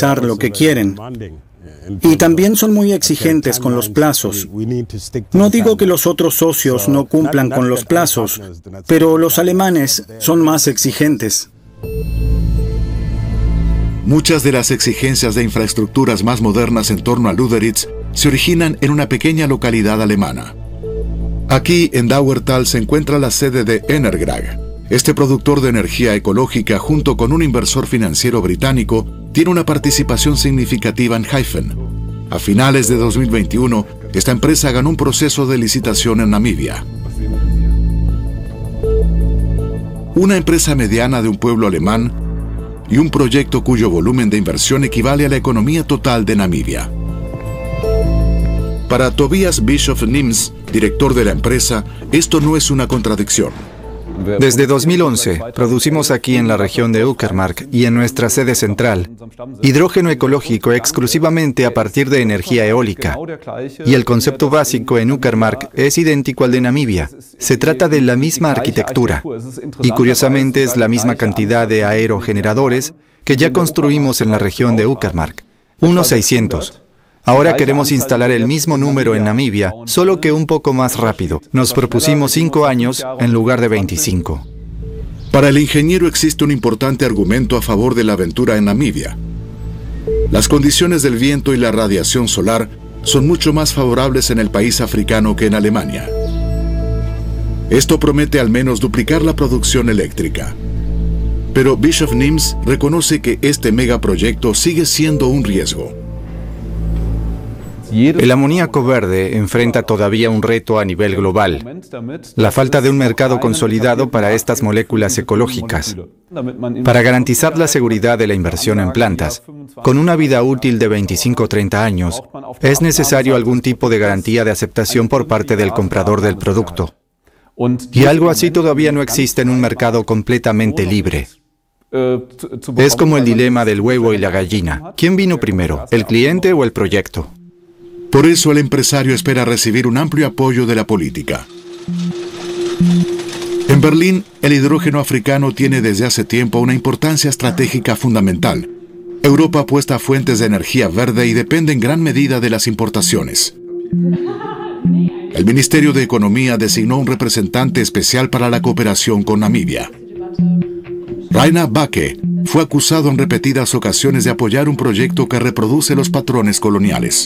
realizar lo que quieren. Y también son muy exigentes con los plazos. No digo que los otros socios no cumplan con los plazos, pero los alemanes son más exigentes. Muchas de las exigencias de infraestructuras más modernas en torno a Lüderitz se originan en una pequeña localidad alemana. Aquí, en Dauertal, se encuentra la sede de Energrag. Este productor de energía ecológica, junto con un inversor financiero británico, tiene una participación significativa en Hyphen. A finales de 2021, esta empresa ganó un proceso de licitación en Namibia. Una empresa mediana de un pueblo alemán y un proyecto cuyo volumen de inversión equivale a la economía total de Namibia. Para Tobias Bischoff-Nims, director de la empresa, esto no es una contradicción. Desde 2011, producimos aquí en la región de Uckermark y en nuestra sede central hidrógeno ecológico exclusivamente a partir de energía eólica. Y el concepto básico en Uckermark es idéntico al de Namibia. Se trata de la misma arquitectura. Y curiosamente es la misma cantidad de aerogeneradores que ya construimos en la región de Uckermark. Unos 600. Ahora queremos instalar el mismo número en Namibia, solo que un poco más rápido. Nos propusimos 5 años en lugar de 25. Para el ingeniero existe un importante argumento a favor de la aventura en Namibia. Las condiciones del viento y la radiación solar son mucho más favorables en el país africano que en Alemania. Esto promete al menos duplicar la producción eléctrica. Pero Bischoff-Nims reconoce que este megaproyecto sigue siendo un riesgo. El amoníaco verde enfrenta todavía un reto a nivel global: la falta de un mercado consolidado para estas moléculas ecológicas. Para garantizar la seguridad de la inversión en plantas, con una vida útil de 25 o 30 años, es necesario algún tipo de garantía de aceptación por parte del comprador del producto. Y algo así todavía no existe en un mercado completamente libre. Es como el dilema del huevo y la gallina. ¿Quién vino primero, el cliente o el proyecto? Por eso el empresario espera recibir un amplio apoyo de la política. En Berlín, el hidrógeno africano tiene desde hace tiempo una importancia estratégica fundamental. Europa apuesta a fuentes de energía verde y depende en gran medida de las importaciones. El Ministerio de Economía designó un representante especial para la cooperación con Namibia. Rainer Backe fue acusado en repetidas ocasiones de apoyar un proyecto que reproduce los patrones coloniales.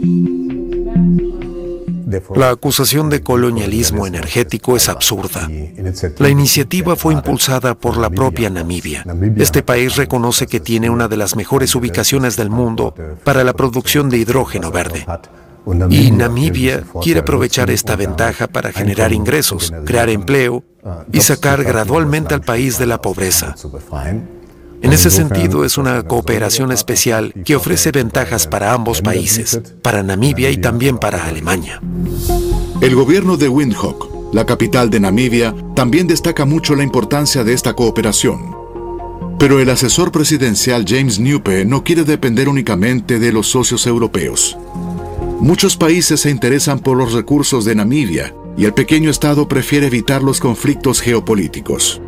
La acusación de colonialismo energético es absurda. La iniciativa fue impulsada por la propia Namibia. Este país reconoce que tiene una de las mejores ubicaciones del mundo para la producción de hidrógeno verde. Y Namibia quiere aprovechar esta ventaja para generar ingresos, crear empleo y sacar gradualmente al país de la pobreza. En ese sentido, es una cooperación especial que ofrece ventajas para ambos países, para Namibia y también para Alemania. El gobierno de Windhoek, la capital de Namibia, también destaca mucho la importancia de esta cooperación. Pero el asesor presidencial James Nupe no quiere depender únicamente de los socios europeos. Muchos países se interesan por los recursos de Namibia y el pequeño estado prefiere evitar los conflictos geopolíticos.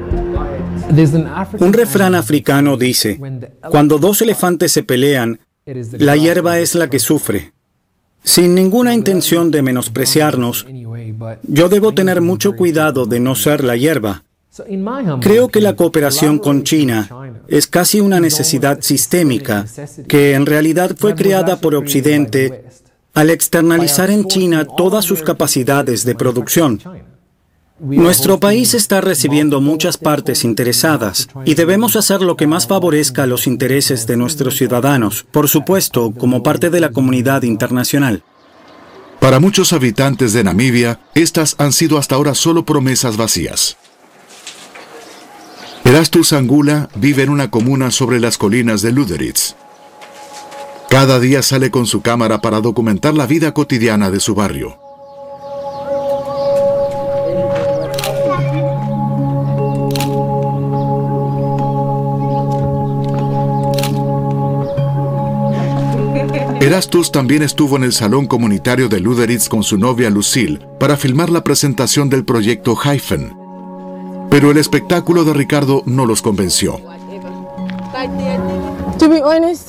Un refrán africano dice: cuando 2 elefantes se pelean, la hierba es la que sufre. Sin ninguna intención de menospreciarnos, yo debo tener mucho cuidado de no ser la hierba. Creo que la cooperación con China es casi una necesidad sistémica, que en realidad fue creada por Occidente al externalizar en China todas sus capacidades de producción. Nuestro país está recibiendo muchas partes interesadas y debemos hacer lo que más favorezca los intereses de nuestros ciudadanos, por supuesto, como parte de la comunidad internacional. Para muchos habitantes de Namibia, estas han sido hasta ahora solo promesas vacías. Erastus Angula vive en una comuna sobre las colinas de Lüderitz. Cada día sale con su cámara para documentar la vida cotidiana de su barrio. Erastus también estuvo en el salón comunitario de Lüderitz con su novia Lucille para filmar la presentación del proyecto Hyphen. Pero el espectáculo de Ricardo no los convenció.